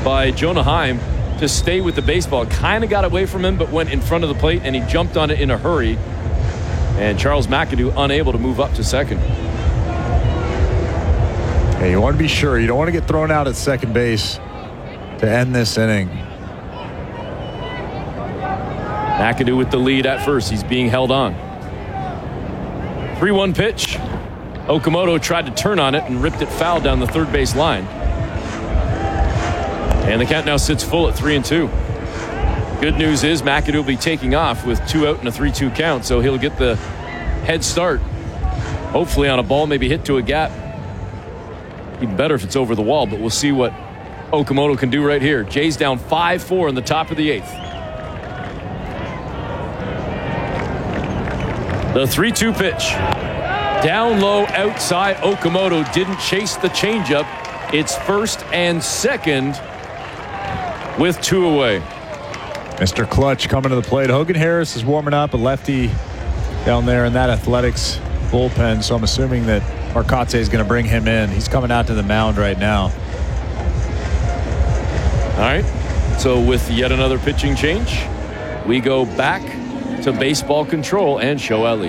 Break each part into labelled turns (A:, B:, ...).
A: by Jonah Heim to stay with the baseball. Kind of got away from him, but went in front of the plate, and he jumped on it in a hurry. And Charles McAdoo unable to move up to second.
B: Yeah, you want to be sure. You don't want to get thrown out at second base to end this inning.
A: McAdoo with the lead at first. He's being held on. 3-1 pitch. Okamoto tried to turn on it and ripped it foul down the third base line. And the count now sits full at 3-2. Good news is McAdoo will be taking off with 2 out and a 3-2 count, so he'll get the head start. Hopefully on a ball maybe hit to a gap. Even better if it's over the wall, but we'll see what Okamoto can do right here. Jays down 5-4 in the top of the 8th. The 3-2 pitch. Down low outside. Okamoto didn't chase the changeup. It's first and second with 2 away.
B: Mr. Clutch coming to the plate. Hogan Harris is warming up, a lefty down there in that Athletics bullpen. So I'm assuming that Marcotte is going to bring him in. He's coming out to the mound right now.
A: All right. So with yet another pitching change, we go back to baseball control and Show Ali.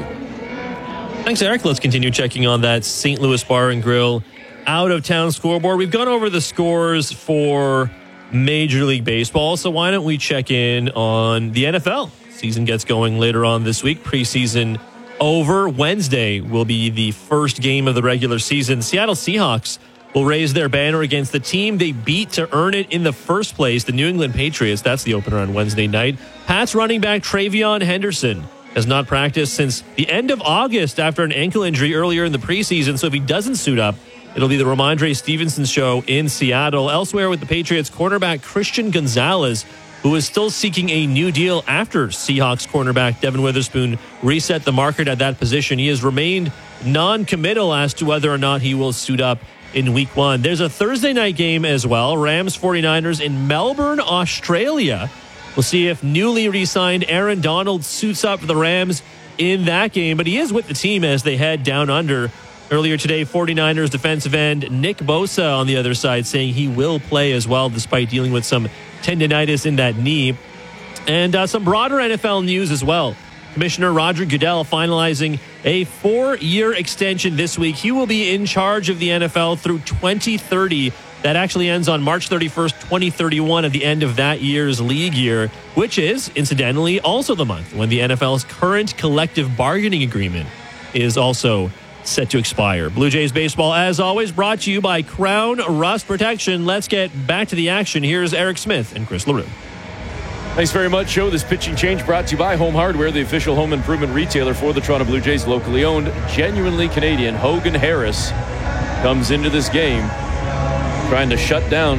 C: Thanks, Eric. Let's continue checking on that St. Louis Bar and Grill out-of-town scoreboard. We've gone over the scores for Major League Baseball, so why don't we check in on the NFL? Season gets going later on this week. Preseason over. Wednesday will be the first game of the regular season. Seattle Seahawks will raise their banner against the team they beat to earn it in the first place, the New England Patriots. That's the opener on Wednesday night. Pats running back Travion Henderson has not practiced since the end of August after an ankle injury earlier in the preseason, so if he doesn't suit up, it'll be the Ramondre Stevenson show in Seattle. Elsewhere with the Patriots, cornerback Christian Gonzalez, who is still seeking a new deal after Seahawks cornerback Devin Witherspoon reset the market at that position. He has remained non-committal as to whether or not he will suit up in Week 1. There's a Thursday night game as well, Rams 49ers in Melbourne, Australia. We'll see if newly re-signed Aaron Donald suits up for the Rams in that game, but he is with the team as they head down under. Earlier today, 49ers defensive end Nick Bosa on the other side saying he will play as well despite dealing with some tendinitis in that knee. And some broader NFL news as well. Commissioner Roger Goodell finalizing a 4-year extension this week. He will be in charge of the NFL through 2030. That actually ends on March 31st, 2031 at the end of that year's league year, which is, incidentally, also the month when the NFL's current collective bargaining agreement is also set to expire. Blue Jays baseball, as always, brought to you by Crown Rust Protection. Let's get back to the action. Here's Eric Smith and Chris LaRue.
A: Thanks very much, Joe. This pitching change brought to you by Home Hardware, the official home improvement retailer for the Toronto Blue Jays. Locally owned, genuinely Canadian. Hogan Harris comes into this game trying to shut down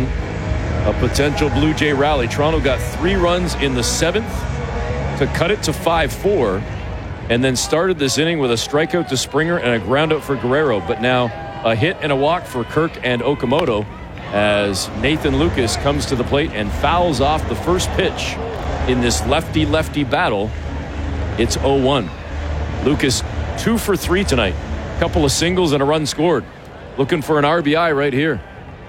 A: a potential Blue Jay rally. Toronto got 3 runs in the 7th to cut it to 5-4, and then started this inning with a strikeout to Springer and a groundout for Guerrero. But now a hit and a walk for Kirk and Okamoto as Nathan Lucas comes to the plate and fouls off the first pitch in this lefty-lefty battle. It's 0-1. Lucas 2 for 3 tonight. A couple of singles and a run scored. Looking for an RBI right here.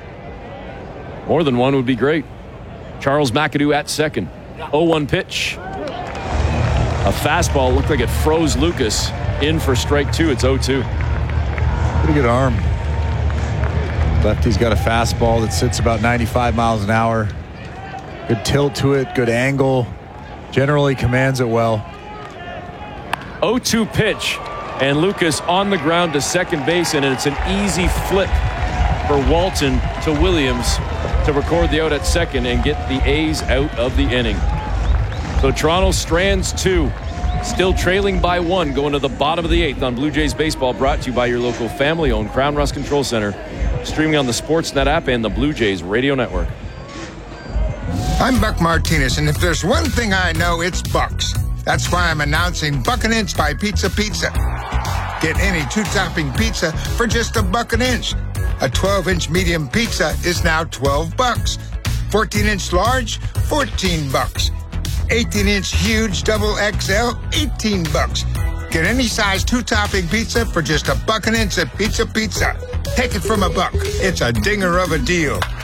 A: More than one would be great. Charles McAdoo at second. 0-1 pitch. A fastball looked like it froze Lucas in for strike 2. It's 0-2.
B: Pretty good arm. Lefty's got a fastball that sits about 95 miles an hour. Good tilt to it, good angle. Generally commands it well.
A: 0-2 pitch, and Lucas on the ground to second base, and it's an easy flip for Walton to Williams to record the out at second and get the A's out of the inning. So Toronto strands 2, still trailing by 1, going to the bottom of the 8th on Blue Jays baseball, brought to you by your local family-owned Crown Rust Control Center, streaming on the Sportsnet app and the Blue Jays radio network.
D: I'm Buck Martinez, and if there's one thing I know, it's Bucks. That's why I'm announcing Buck an Inch by Pizza Pizza. Get any 2-topping pizza for just $1 an inch. A 12-inch medium pizza is now $12. 14-inch large, $14. 18-inch huge double XL, $18. Get any size 2-topping pizza for just $1 an inch at Pizza Pizza. Take it from a buck. It's a dinger of a deal.